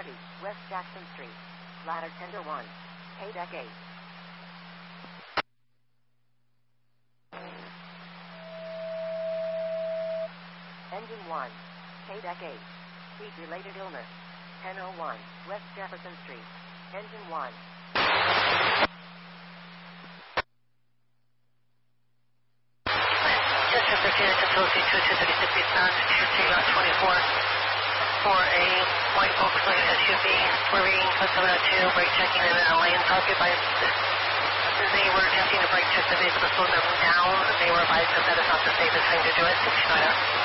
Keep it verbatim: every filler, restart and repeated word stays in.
forty, West Jackson Street. Ladder tender one. K-Deck eight. Engine one. K-Deck eight. Heat-related illness. ten oh one, West Jefferson Street. Engine one. Jefferson Virginia, control C two two thirty-six eastbound, T Route twenty-four. For a white Volkswagen S U V, swerving plus seven oh two, brake checking in a lane pocket by they were attempting to brake check the vehicle to slow them down. They were advised that that is not the safest thing to do it.